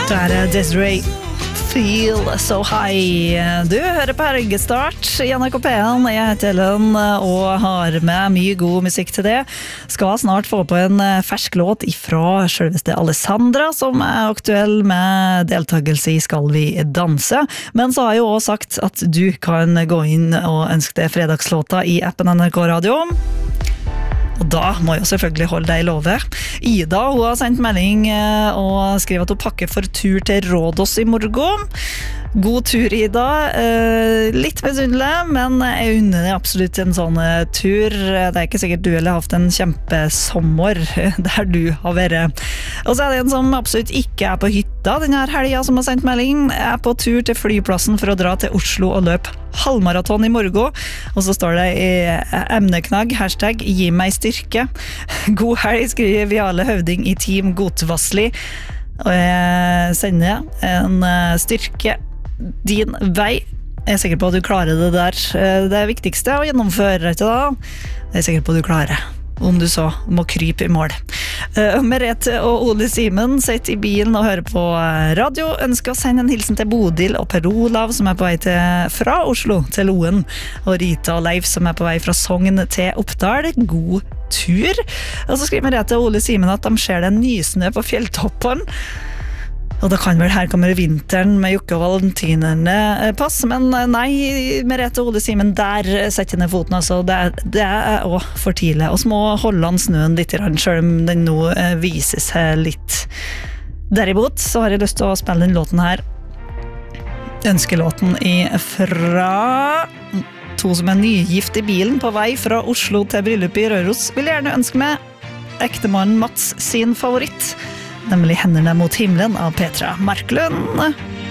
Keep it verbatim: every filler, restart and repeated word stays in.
Der er Desiree Feel So High. Du hører på Helgestart i N R K P en. Jeg heter Ellen og har med mye god musikk til det. Skal snart få på en fersk låt ifra selveste Alessandra, som er aktuell med deltakelse i Skal vi danse. Men så har jeg jo også sagt at du kan gå inn og ønske deg fredagslåta i appen N R K Radio. Og da må jeg selvfølgelig holde deg i love. Ida, hun har sendt melding og skriver at hun pakker for tur til Rådås i morgen. God tur, Ida. Litt misunnelig, men jeg unner deg absolutt en sånn tur. Det er ikke sikkert du eller har haft en kjempesommer der du har vært. Og så er det en som absolutt ikke er på hytta denne helgen som har sendt melding. Jeg er på tur til flyplassen for å dra til Oslo og løpe halvmaraton i morgen. Og så står det i emneknagg, hashtag gi meg styrke. God helg, skriver Viale Høvding i Team Godvassli. Og jeg sender en styrke din vei. Jeg er sikker på at du klarer det der. Det er viktigste å gjennomføre, ikke da? Jeg er sikker på at du klarer, om du så må krype i mål. Uh, Merete og Ole Simen sitter i bilen og hører på radio. Ønsker å sende en hilsen til Bodil og Per Olav, som er på vei til, fra Oslo til Loen. Og Rita og Leif, som er på vei fra Sogn til Oppdal. God tur. Og så skriver Merete og Ole Simen at de ser det nysnø på fjelltoppen. Og da kan vel her kommer vinteren med Jokke og Valentinerne pass, men nei, Merete og Ole Simen, der setter ned foten, altså. Det er, det er også for tidlig. Og så må holde an snøen litt, selv om den nå viser seg litt. Derimot så har jeg lyst til å spille den låten her. Ønskelåten fra to som er nygift i bilen på vei fra Oslo til bryllup i Røros. Vil gjerne ønske meg ektemannen Mats sin favoritt, nemlig Hendene mot himmelen av Petra Marklund.